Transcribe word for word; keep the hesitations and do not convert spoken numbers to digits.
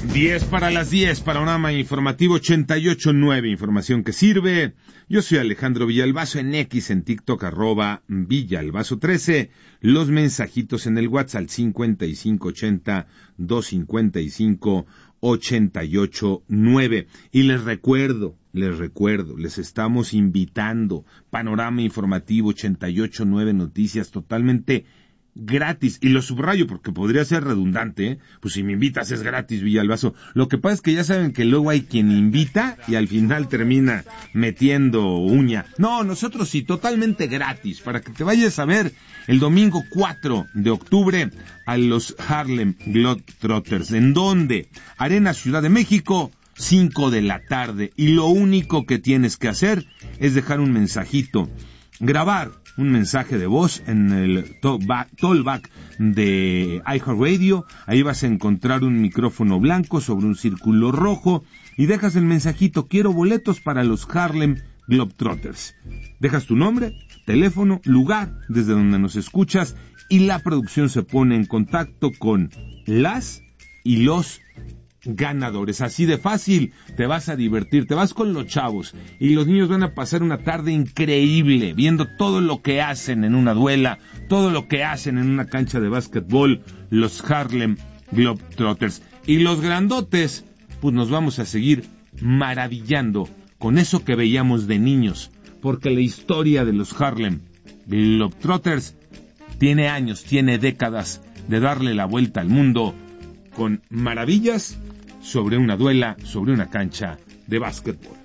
diez para las diez, panorama informativo ochenta y ocho punto nueve, información que sirve. Yo soy Alejandro Villalbazo, en X, en TikTok, arroba Villalbazo trece. Los mensajitos en el WhatsApp al cincuenta y cinco ochenta, doscientos cincuenta y cinco, ochenta y ocho nueve. Y les recuerdo, les recuerdo, les estamos invitando, panorama informativo ochenta y ocho punto nueve, noticias totalmente gratis, y lo subrayo porque podría ser redundante, ¿eh? Pues si me invitas es gratis, Villalbazo. Lo que pasa es que ya saben que luego hay quien invita y al final termina metiendo uña. No, nosotros sí, totalmente gratis, para que te vayas a ver el domingo cuatro de octubre a los Harlem Globetrotters. ¿En dónde? Arena Ciudad de México, cinco de la tarde, y lo único que tienes que hacer es dejar un mensajito, grabar un mensaje de voz en el tollback de iHeartRadio. Ahí vas a encontrar un micrófono blanco sobre un círculo rojo y dejas el mensajito: quiero boletos para los Harlem Globetrotters. Dejas tu nombre, teléfono, lugar desde donde nos escuchas y la producción se pone en contacto con las y los ganadores. Así de fácil, te vas a divertir, te vas con los chavos y los niños van a pasar una tarde increíble viendo todo lo que hacen en una duela, todo lo que hacen en una cancha de básquetbol los Harlem Globetrotters. Y los grandotes, pues nos vamos a seguir maravillando con eso que veíamos de niños, porque la historia de los Harlem Globetrotters tiene años, tiene décadas de darle la vuelta al mundo con maravillas sobre una duela, sobre una cancha de básquetbol.